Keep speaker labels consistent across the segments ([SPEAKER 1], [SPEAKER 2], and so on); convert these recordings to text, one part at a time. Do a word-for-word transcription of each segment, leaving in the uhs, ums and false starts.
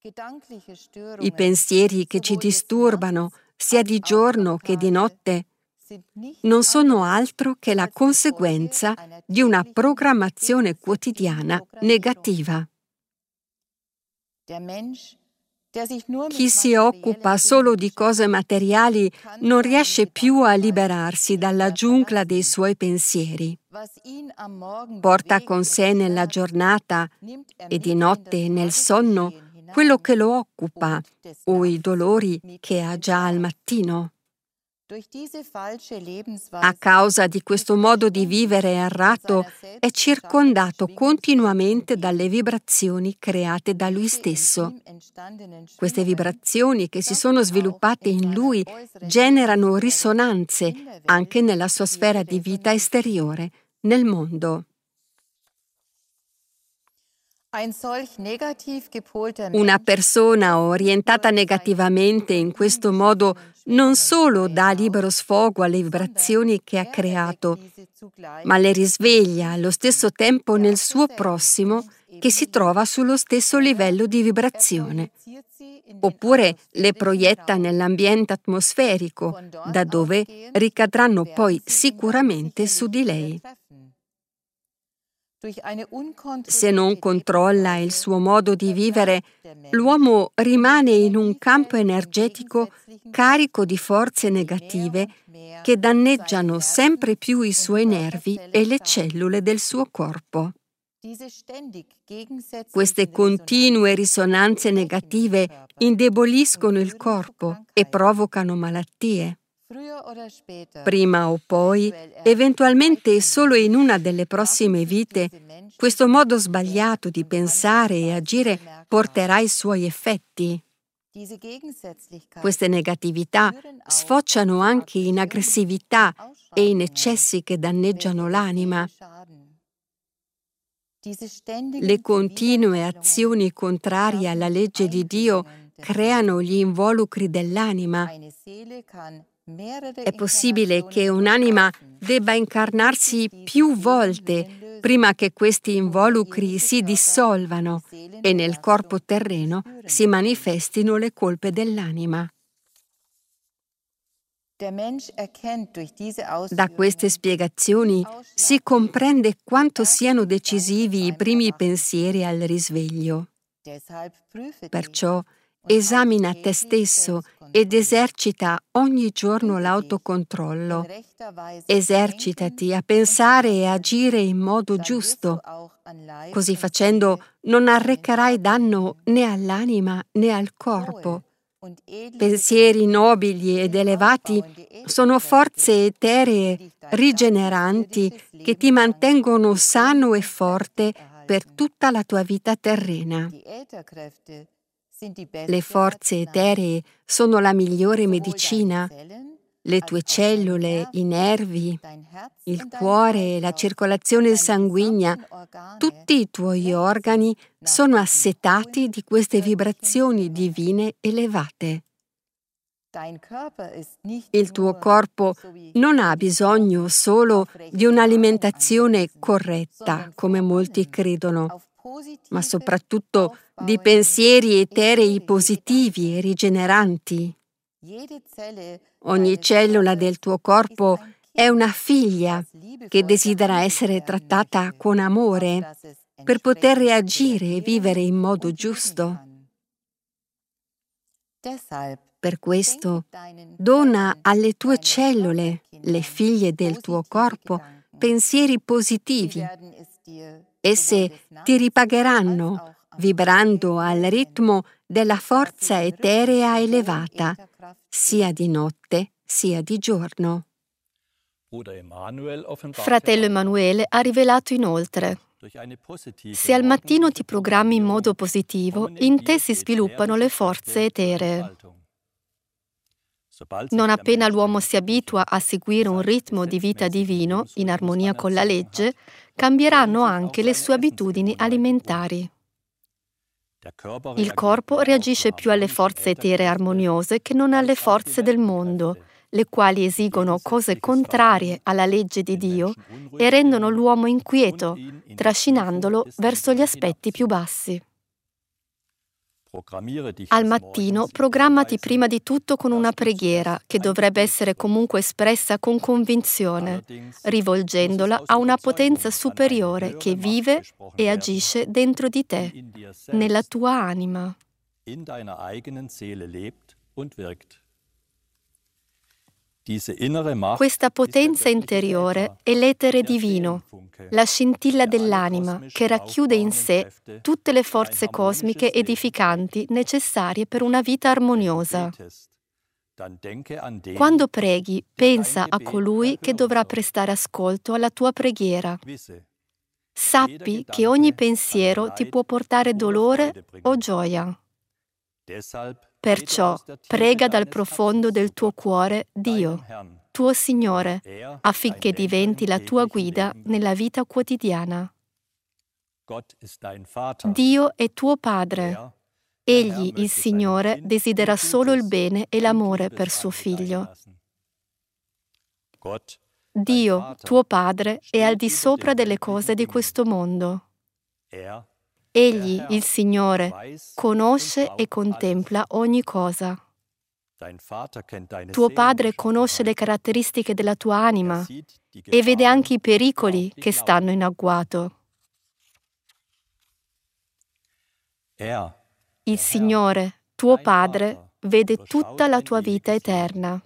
[SPEAKER 1] I pensieri che ci disturbano, sia di giorno che di notte, non sono altro che la conseguenza di una programmazione quotidiana negativa. Chi si occupa solo di cose materiali non riesce più a liberarsi dalla giungla dei suoi pensieri. Porta con sé nella giornata e di notte nel sonno quello che lo occupa o i dolori che ha già al mattino. A causa di questo modo di vivere errato, è circondato continuamente dalle vibrazioni create da lui stesso. Queste vibrazioni che si sono sviluppate in lui generano risonanze anche nella sua sfera di vita esteriore, nel mondo. Una persona orientata negativamente in questo modo non solo dà libero sfogo alle vibrazioni che ha creato, ma le risveglia allo stesso tempo nel suo prossimo che si trova sullo stesso livello di vibrazione, oppure le proietta nell'ambiente atmosferico, da dove ricadranno poi sicuramente su di lei. Se non controlla il suo modo di vivere, l'uomo rimane in un campo energetico carico di forze negative che danneggiano sempre più i suoi nervi e le cellule del suo corpo. Queste continue risonanze negative indeboliscono il corpo e provocano malattie. Prima o poi, eventualmente solo in una delle prossime vite, questo modo sbagliato di pensare e agire porterà i suoi effetti. Queste negatività sfociano anche in aggressività e in eccessi che danneggiano l'anima. Le continue azioni contrarie alla legge di Dio creano gli involucri dell'anima. È possibile che un'anima debba incarnarsi più volte prima che questi involucri si dissolvano e nel corpo terreno si manifestino le colpe dell'anima. Da queste spiegazioni si comprende quanto siano decisivi i primi pensieri al risveglio. Perciò esamina te stesso ed esercita ogni giorno l'autocontrollo. Esercitati a pensare e agire in modo giusto. Così facendo non arrecherai danno né all'anima né al corpo. Pensieri nobili ed elevati sono forze eteree rigeneranti che ti mantengono sano e forte per tutta la tua vita terrena. Le forze eteree sono la migliore medicina. Le tue cellule, i nervi, il cuore, la circolazione sanguigna, tutti i tuoi organi sono assetati di queste vibrazioni divine elevate. Il tuo corpo non ha bisogno solo di un'alimentazione corretta, come molti credono, ma soprattutto di pensieri eterei positivi e rigeneranti. Ogni cellula del tuo corpo è una figlia che desidera essere trattata con amore per poter reagire e vivere in modo giusto. Per questo, dona alle tue cellule, le figlie del tuo corpo, pensieri positivi. Esse ti ripagheranno, vibrando al ritmo della forza eterea elevata, sia di notte sia di giorno.
[SPEAKER 2] Fratello Emanuele ha rivelato inoltre: se al mattino ti programmi in modo positivo, in te si sviluppano le forze eteree. Non appena l'uomo si abitua a seguire un ritmo di vita divino, in armonia con la legge, cambieranno anche le sue abitudini alimentari. Il corpo reagisce più alle forze eteree armoniose che non alle forze del mondo, le quali esigono cose contrarie alla legge di Dio e rendono l'uomo inquieto, trascinandolo verso gli aspetti più bassi. Al mattino programmati prima di tutto con una preghiera che dovrebbe essere comunque espressa con convinzione, rivolgendola a una potenza superiore che vive e agisce dentro di te, nella tua anima. Questa potenza interiore è l'etere divino, la scintilla dell'anima che racchiude in sé tutte le forze cosmiche edificanti necessarie per una vita armoniosa. Quando preghi, pensa a colui che dovrà prestare ascolto alla tua preghiera. Sappi che ogni pensiero ti può portare dolore o gioia. Perciò prega dal profondo del tuo cuore Dio, tuo Signore, affinché diventi la tua guida nella vita quotidiana. Dio è tuo Padre. Egli, il Signore, desidera solo il bene e l'amore per suo Figlio. Dio, tuo Padre, è al di sopra delle cose di questo mondo. Egli, il Signore, conosce e contempla ogni cosa. Tuo Padre conosce le caratteristiche della tua anima e vede anche i pericoli che stanno in agguato. Il Signore, tuo Padre, vede tutta la tua vita eterna.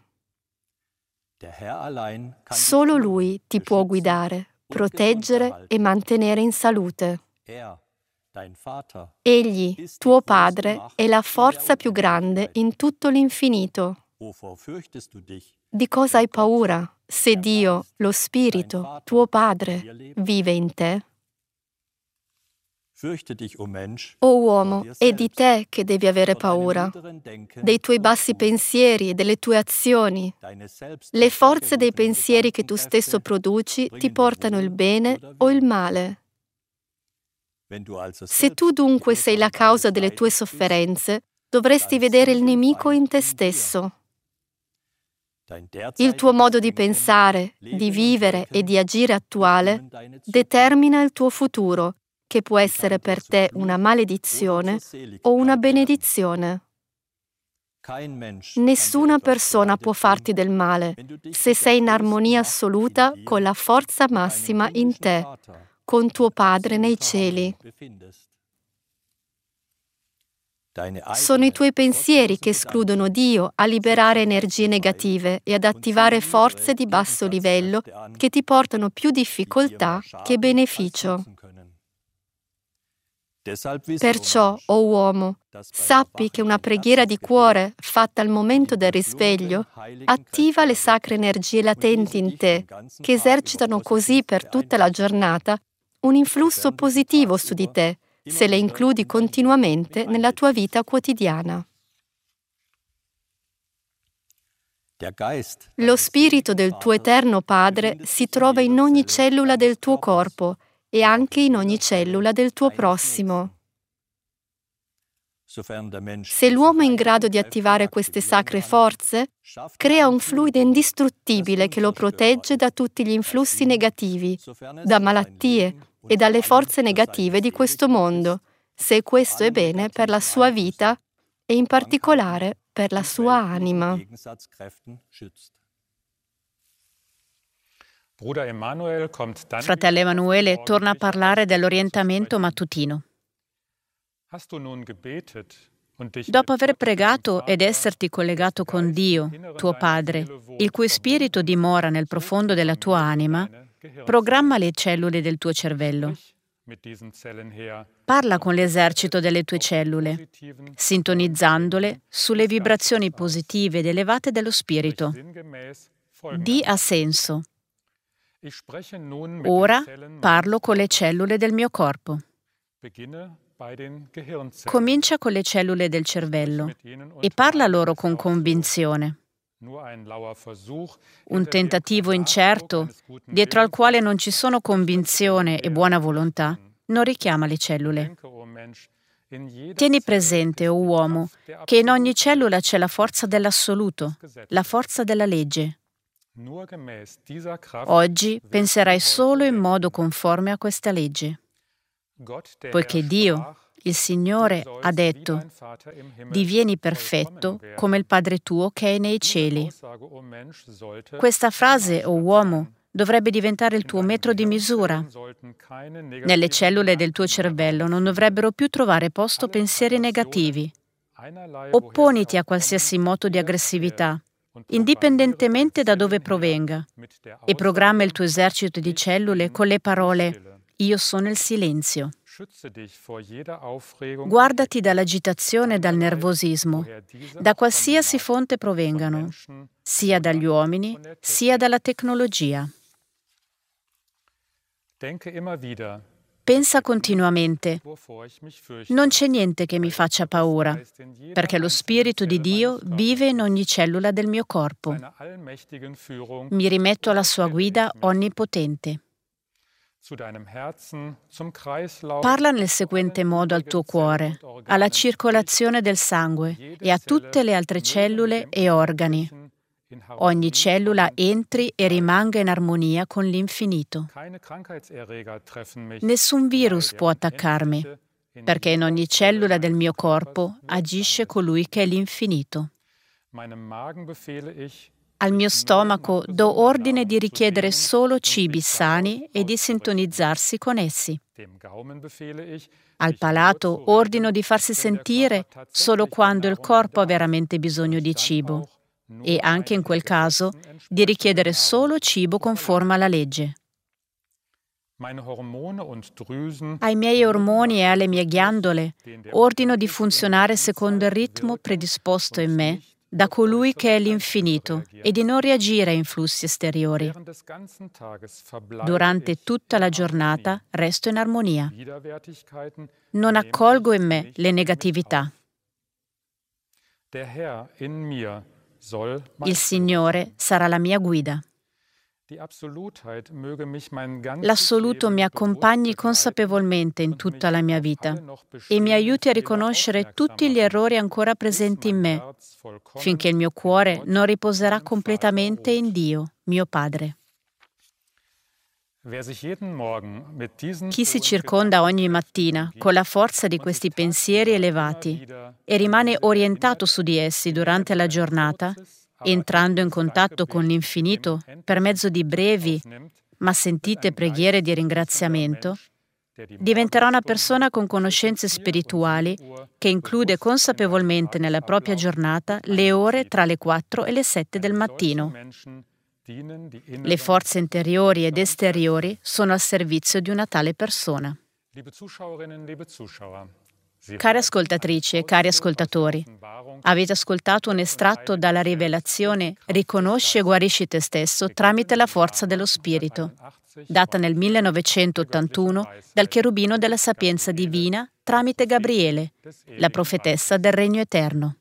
[SPEAKER 2] Solo Lui ti può guidare, proteggere e mantenere in salute. Egli, tuo Padre, è la forza più grande in tutto l'infinito. Di cosa hai paura se Dio, lo Spirito, tuo Padre, vive in te? O uomo, è di te che devi avere paura, dei tuoi bassi pensieri e delle tue azioni. Le forze dei pensieri che tu stesso produci ti portano il bene o il male. Se tu dunque sei la causa delle tue sofferenze, dovresti vedere il nemico in te stesso. Il tuo modo di pensare, di vivere e di agire attuale determina il tuo futuro, che può essere per te una maledizione o una benedizione. Nessuna persona può farti del male se sei in armonia assoluta con la forza massima in te, con tuo Padre nei cieli. Sono i tuoi pensieri che escludono Dio a liberare energie negative e ad attivare forze di basso livello che ti portano più difficoltà che beneficio. Perciò, o oh uomo, sappi che una preghiera di cuore fatta al momento del risveglio attiva le sacre energie latenti in te, che esercitano così per tutta la giornata un influsso positivo su di te, se le includi continuamente nella tua vita quotidiana. Lo spirito del tuo eterno Padre si trova in ogni cellula del tuo corpo e anche in ogni cellula del tuo prossimo. Se l'uomo è in grado di attivare queste sacre forze, crea un fluido indistruttibile che lo protegge da tutti gli influssi negativi, da malattie e dalle forze negative di questo mondo, se questo è bene per la sua vita e in particolare per la sua anima.
[SPEAKER 3] Fratello Emanuele torna a parlare dell'orientamento mattutino. Dopo aver pregato ed esserti collegato con Dio, tuo Padre, il cui spirito dimora nel profondo della tua anima, programma le cellule del tuo cervello. Parla con l'esercito delle tue cellule, sintonizzandole sulle vibrazioni positive ed elevate dello spirito. Di ha senso. Ora parlo con le cellule del mio corpo. Comincia con le cellule del cervello e parla loro con convinzione. Un tentativo incerto, dietro al quale non ci sono convinzione e buona volontà, non richiama le cellule. Tieni presente, o uomo, che in ogni cellula c'è la forza dell'assoluto, la forza della legge. Oggi penserai solo in modo conforme a questa legge. Poiché Dio, Il Signore ha detto: divieni perfetto come il Padre tuo che è nei cieli. Questa frase, o uomo, dovrebbe diventare il tuo metro di misura. Nelle cellule del tuo cervello non dovrebbero più trovare posto pensieri negativi. Opponiti a qualsiasi moto di aggressività, indipendentemente da dove provenga, e programma il tuo esercito di cellule con le parole: io sono il silenzio. Guardati dall'agitazione e dal nervosismo, da qualsiasi fonte provengano, sia dagli uomini, sia dalla tecnologia. Pensa continuamente: non c'è niente che mi faccia paura, perché lo Spirito di Dio vive in ogni cellula del mio corpo. Mi rimetto alla sua guida onnipotente. Parla nel seguente modo al tuo cuore, alla circolazione del sangue e a tutte le altre cellule e organi. Ogni cellula entri e rimanga in armonia con l'infinito. Nessun virus può attaccarmi, perché in ogni cellula del mio corpo agisce colui che è l'infinito. Al mio stomaco do ordine di richiedere solo cibi sani e di sintonizzarsi con essi. Al palato ordino di farsi sentire solo quando il corpo ha veramente bisogno di cibo e, anche in quel caso, di richiedere solo cibo conforme alla legge. Ai miei ormoni e alle mie ghiandole ordino di funzionare secondo il ritmo predisposto in me da colui che è l'infinito e di non reagire a influssi esteriori. Durante tutta la giornata resto in armonia. Non accolgo in me le negatività. Il Signore sarà la mia guida. L'assoluto mi accompagni consapevolmente in tutta la mia vita e mi aiuti a riconoscere tutti gli errori ancora presenti in me, finché il mio cuore non riposerà completamente in Dio, mio Padre. Chi si circonda ogni mattina con la forza di questi pensieri elevati e rimane orientato su di essi durante la giornata, entrando in contatto con l'infinito per mezzo di brevi ma sentite preghiere di ringraziamento, diventerà una persona con conoscenze spirituali che include consapevolmente nella propria giornata le ore tra le quattro e le sette del mattino. Le forze interiori ed esteriori sono al servizio di una tale persona. Cari ascoltatrici e cari ascoltatori, avete ascoltato un estratto dalla rivelazione Riconosci e guarisci te stesso tramite la forza dello Spirito, data nel millenovecentottantuno dal cherubino della sapienza divina tramite Gabriele, la profetessa del Regno Eterno.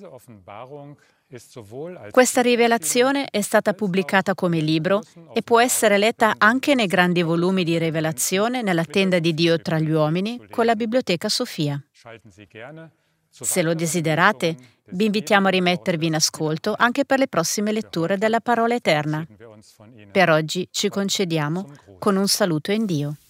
[SPEAKER 3] Questa rivelazione è stata pubblicata come libro e può essere letta anche nei grandi volumi di rivelazione nella tenda di Dio tra gli uomini con la Biblioteca Sofia. Se lo desiderate, vi invitiamo a rimettervi in ascolto anche per le prossime letture della Parola Eterna. Per oggi ci concediamo con un saluto in Dio.